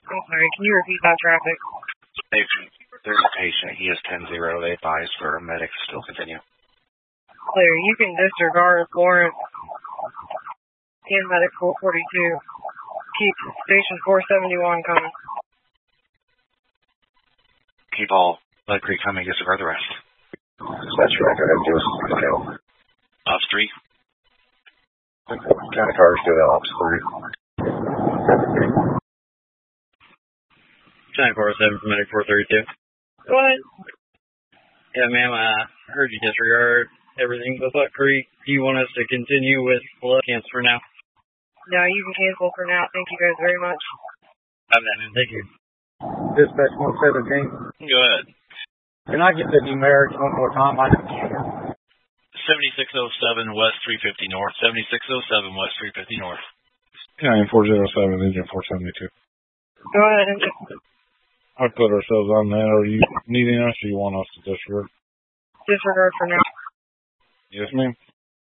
I'm sorry, can you repeat that traffic? If there's a patient, he is 10-0. They advise for a medic to still continue. Clear, you can disregard Florence. 10 medic 442. Keep station 471 coming. Keep all Lead Creek coming, disregard the rest. That's right, go ahead and do us. Okay. Ops 3. County cars do that, Ops 3. 947 from Medic 432. Go ahead. Yeah, ma'am, I heard you disregard everything with Lead Creek. Do you want us to continue with blood cancel for now? No, you can cancel for now. Thank you guys very much. Have that, man. Thank you. Dispatch 117. Go ahead. Can I get the numerics one more time? 7607 West 350 North. 7607 West 350 North. County 407, Engine 472. Go ahead. I'll put ourselves on that. Are you needing us or you want us to disregard? Disregard for now. Yes, ma'am.